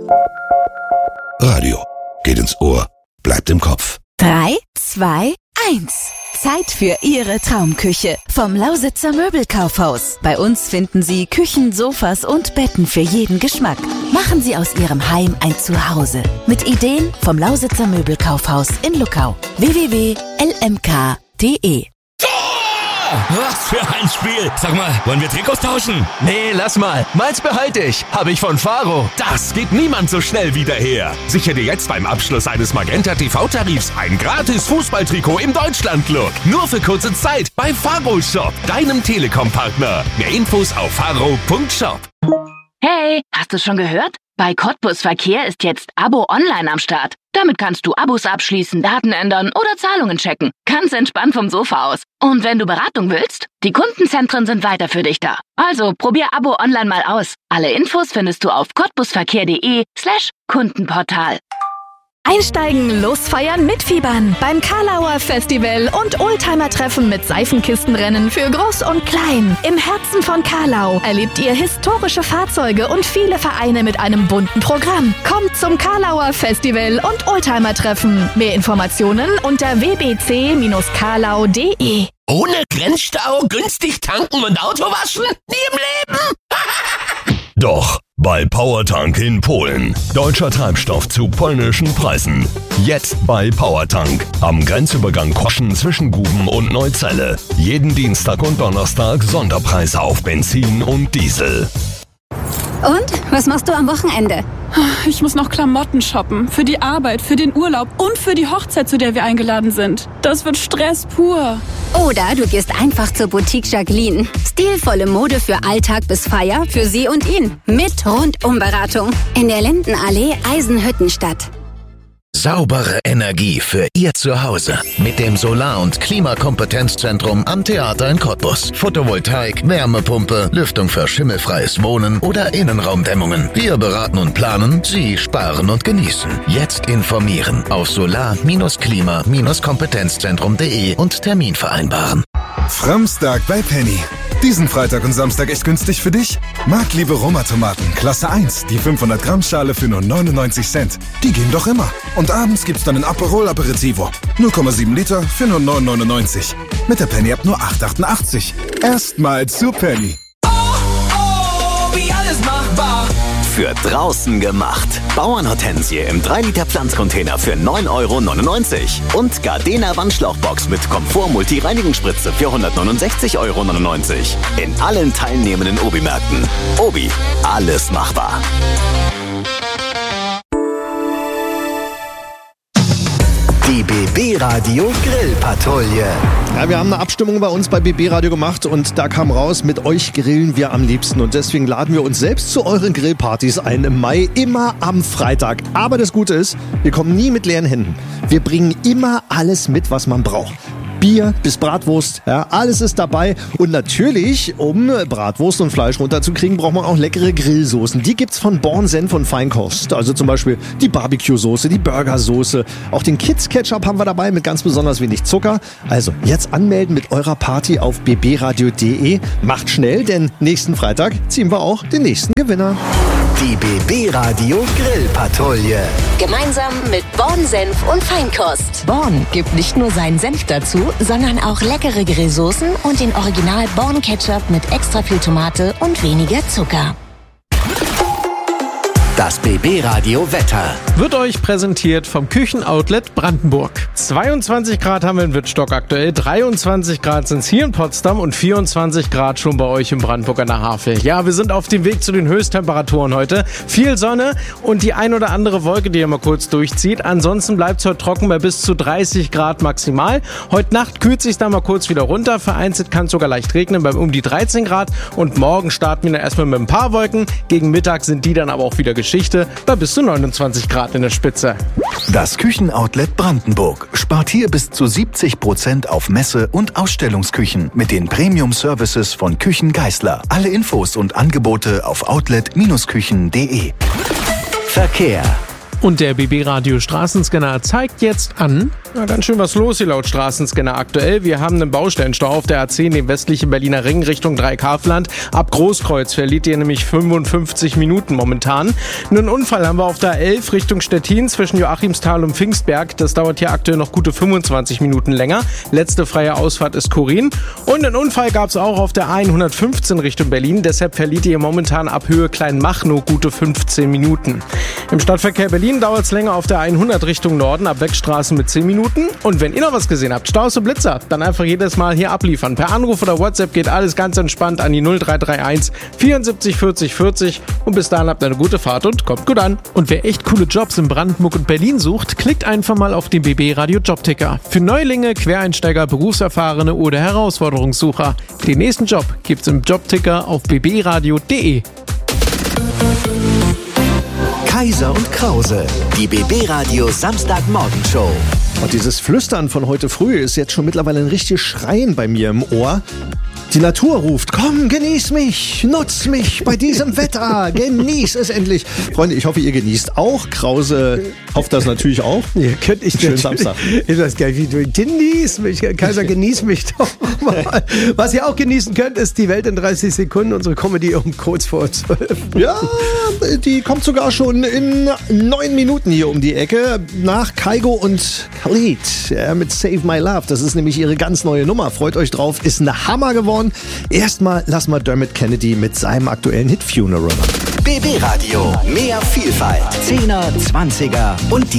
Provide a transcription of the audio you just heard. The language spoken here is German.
Radio. Geht ins Ohr. Bleibt im Kopf. 3, 2, 1. Zeit für Ihre Traumküche vom Lausitzer Möbelkaufhaus. Bei uns finden Sie Küchen, Sofas und Betten für jeden Geschmack. Machen Sie aus Ihrem Heim ein Zuhause. Mit Ideen vom Lausitzer Möbelkaufhaus in Luckau. www.lmk.de. Was für ein Spiel! Sag mal, wollen wir Trikots tauschen? Nee, lass mal. Meins behalte ich. Habe ich von Faro. Das gibt niemand so schnell wieder her. Sichere dir jetzt beim Abschluss eines Magenta TV-Tarifs ein gratis Fußballtrikot im Deutschland-Look. Nur für kurze Zeit bei Faro Shop, deinem Telekom-Partner. Mehr Infos auf faro.shop. Hey, hast du schon gehört? Bei Cottbus Verkehr ist jetzt Abo Online am Start. Damit kannst du Abos abschließen, Daten ändern oder Zahlungen checken. Ganz entspannt vom Sofa aus. Und wenn du Beratung willst, die Kundenzentren sind weiter für dich da. Also probier Abo Online mal aus. Alle Infos findest du auf cottbusverkehr.de/Kundenportal. Einsteigen, losfeiern, mitfiebern beim Karlauer Festival und Oldtimer-Treffen mit Seifenkistenrennen für Groß und Klein. Im Herzen von Karlau erlebt ihr historische Fahrzeuge und viele Vereine mit einem bunten Programm. Kommt zum Karlauer Festival und Oldtimer-Treffen. Mehr Informationen unter wbc-karlau.de. Ohne Grenzstau, günstig tanken und Auto waschen? Nie im Leben! Doch, bei Powertank in Polen. Deutscher Treibstoff zu polnischen Preisen. Jetzt bei Powertank. Am Grenzübergang Kroschen zwischen Guben und Neuzelle. Jeden Dienstag und Donnerstag Sonderpreise auf Benzin und Diesel. Und? Was machst du am Wochenende? Ich muss noch Klamotten shoppen. Für die Arbeit, für den Urlaub und für die Hochzeit, zu der wir eingeladen sind. Das wird Stress pur. Oder du gehst einfach zur Boutique Jacqueline. Stilvolle Mode für Alltag bis Feier, für sie und ihn. Mit Rundumberatung. In der Lindenallee Eisenhüttenstadt. Saubere Energie für Ihr Zuhause mit dem Solar- und Klimakompetenzzentrum am Theater in Cottbus. Photovoltaik, Wärmepumpe, Lüftung für schimmelfreies Wohnen oder Innenraumdämmungen. Wir beraten und planen, Sie sparen und genießen. Jetzt informieren auf solar-klima-kompetenzzentrum.de und Termin vereinbaren. Framstag bei Penny. Diesen Freitag und Samstag echt günstig für dich? Marktliebe Roma-Tomaten, Klasse 1, die 500 Gramm Schale für nur 99 Cent. Die gehen doch immer. Und abends gibt's dann ein Aperol Aperitivo. 0,7 Liter für nur 9,99. Mit der Penny ab nur 8,88. Erstmal zu Penny. Wie alles machbar. Für draußen gemacht. Bauernhortensie im 3-Liter Pflanzcontainer für 9,99 € und Gardena Wandschlauchbox mit Komfort-Multi-Reinigungsspritze für 169,99 € in allen teilnehmenden Obi-Märkten. Obi, alles machbar. Die BB Radio Grillpatrouille. Ja, wir haben eine Abstimmung bei uns bei BB Radio gemacht und da kam raus, mit euch grillen wir am liebsten. Und deswegen laden wir uns selbst zu euren Grillpartys ein im Mai, immer am Freitag. Aber das Gute ist, wir kommen nie mit leeren Händen. Wir bringen immer alles mit, was man braucht. Bier bis Bratwurst, ja, alles ist dabei. Und natürlich, um Bratwurst und Fleisch runterzukriegen, braucht man auch leckere Grillsoßen. Die gibt's von Born Senf und Feinkost. Also zum Beispiel die Barbecue-Soße, die Burgersoße. Auch den Kids-Ketchup haben wir dabei mit ganz besonders wenig Zucker. Also jetzt anmelden mit eurer Party auf bbradio.de. Macht schnell, denn nächsten Freitag ziehen wir auch den nächsten Gewinner. Die BB Radio Grillpatrouille. Gemeinsam mit Born Senf und Feinkost. Born gibt nicht nur seinen Senf dazu, sondern auch leckere Grillsoßen und den Original Born Ketchup mit extra viel Tomate und weniger Zucker. Das BB Radio Wetter wird euch präsentiert vom Küchenoutlet Brandenburg. 22 Grad haben wir in Wittstock aktuell, 23 Grad sind es hier in Potsdam und 24 Grad schon bei euch in Brandenburg an der Havel. Ja, wir sind auf dem Weg zu den Höchsttemperaturen heute. Viel Sonne und die ein oder andere Wolke, die ihr mal kurz durchzieht. Ansonsten bleibt es heute trocken bei bis zu 30 Grad maximal. Heute Nacht kühlt sich da mal kurz wieder runter. Vereinzelt kann es sogar leicht regnen bei um die 13 Grad. Und morgen starten wir dann erstmal mit ein paar Wolken. Gegen Mittag sind die dann aber auch wieder Geschichte bei bis zu 29 Grad in der Spitze. Das Küchenoutlet Brandenburg spart hier bis zu 70% auf Messe- und Ausstellungsküchen mit den Premium-Services von Küchen Geissler. Alle Infos und Angebote auf outlet-küchen.de. Verkehr. Und der BB Radio Straßenscanner zeigt jetzt an Na, ganz schön was los hier laut Straßenscanner aktuell. Wir haben einen Baustellenstau auf der A10, dem westlichen Berliner Ring Richtung Dreieckhaffland. Ab Großkreuz verliert ihr nämlich 55 Minuten momentan. Einen Unfall haben wir auf der A11 Richtung Stettin zwischen Joachimsthal und Pfingstberg. Das dauert hier aktuell noch gute 25 Minuten länger. Letzte freie Ausfahrt ist Korin. Und einen Unfall gab es auch auf der A115 Richtung Berlin. Deshalb verliert ihr momentan ab Höhe Kleinmachnow gute 15 Minuten. Im Stadtverkehr Berlin dauert es länger auf der 100 Richtung Norden ab Wegstraße mit 10 Minuten. Und wenn ihr noch was gesehen habt, Staus und Blitzer, dann einfach jedes Mal hier abliefern. Per Anruf oder WhatsApp geht alles ganz entspannt an die 0331 74 40 40 und bis dahin habt ihr eine gute Fahrt und kommt gut an. Und wer echt coole Jobs in Brandenburg und Berlin sucht, klickt einfach mal auf den BB Radio Jobticker. Für Neulinge, Quereinsteiger, Berufserfahrene oder Herausforderungssucher. Den nächsten Job gibt's im Jobticker auf bbradio.de. Kaiser und Krause, die BB Radio Samstagmorgenshow. Und dieses Flüstern von heute früh ist jetzt schon mittlerweile ein richtiges Schreien bei mir im Ohr. Die Natur ruft, komm, genieß mich, nutz mich bei diesem Wetter, genieß es endlich. Freunde, ich hoffe, ihr genießt auch. Krause hofft das natürlich auch. Ja, könnte ich Schönen Samstag. Ich weiß gar nicht, wie du genieß mich. Kaiser, genieß mich doch mal. Was ihr auch genießen könnt, ist die Welt in 30 Sekunden, unsere Comedy um kurz vor 12. Ja, die kommt sogar schon in 9 Minuten hier um die Ecke. Nach Kygo und Khalid mit Save My Love. Das ist nämlich ihre ganz neue Nummer. Freut euch drauf, ist ein Hammer geworden. Erstmal lassen wir Dermot Kennedy mit seinem aktuellen Hit Funeral. BB Radio, mehr Vielfalt. 10er, 20er und die